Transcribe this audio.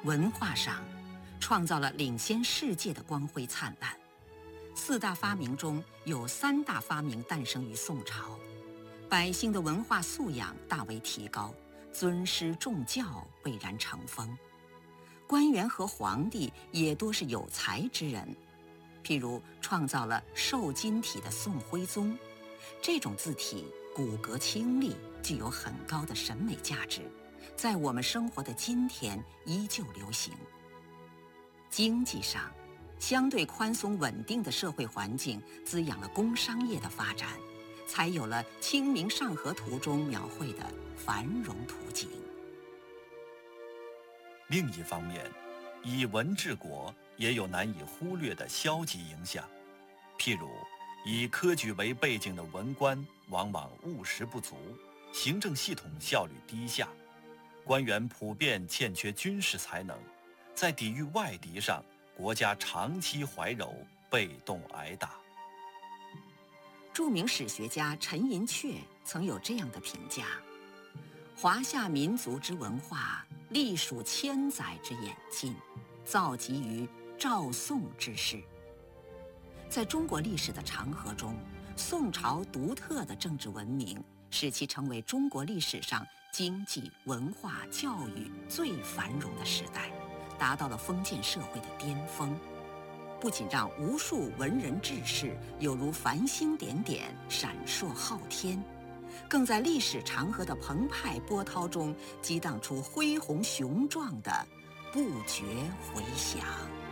文化上，创造了领先世界的光辉灿烂。4大发明中有3大发明诞生于宋朝，百姓的文化素养大为提高，尊师重教蔚然成风。官员和皇帝也多是有才之人，譬如创造了瘦金体的宋徽宗，这种字体骨骼清丽，具有很高的审美价值，在我们生活的今天依旧流行。经济上，相对宽松稳定的社会环境滋养了工商业的发展，才有了《清明上河图》中描绘的繁荣图景。 另一方面，以文治国也有难以忽略的消极影响，譬如以科举为背景的文官往往务实不足，行政系统效率低下，官员普遍欠缺军事才能，在抵御外敌上，国家长期怀柔，被动挨打。 著名史学家陈寅恪曾有这样的评价：华夏民族之文化，历数千载之演进，造极于赵宋之世。在中国历史的长河中，宋朝独特的政治文明使其成为中国历史上经济、文化、教育最繁荣的时代，达到了封建社会的巅峰。不仅让无数文人志士有如繁星点点闪烁昊天，更在历史长河的澎湃波涛中激荡出恢宏雄壮的不绝回响。